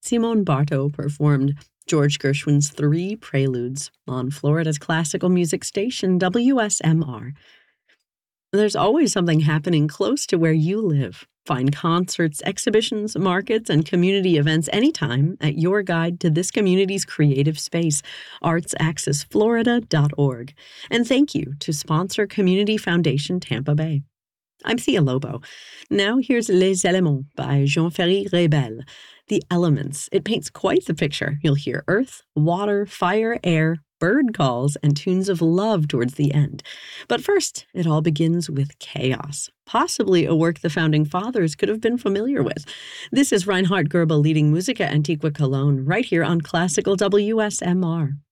Simone Bartow performed George Gershwin's Three Preludes on Florida's classical music station, WSMR. There's always something happening close to where you live. Find concerts, exhibitions, markets, and community events anytime at your guide to this community's creative space, artsaccessflorida.org. And thank you to sponsor Community Foundation Tampa Bay. I'm Thea Lobo. Now here's Les Éléments by Jean-Ferry Rebel. The Elements. It paints quite the picture. You'll hear earth, water, fire, air, bird calls, and tunes of love towards the end. But first, it all begins with chaos, possibly a work the Founding Fathers could have been familiar with. This is Reinhard Goebel leading Musica Antiqua Cologne right here on Classical WSMR.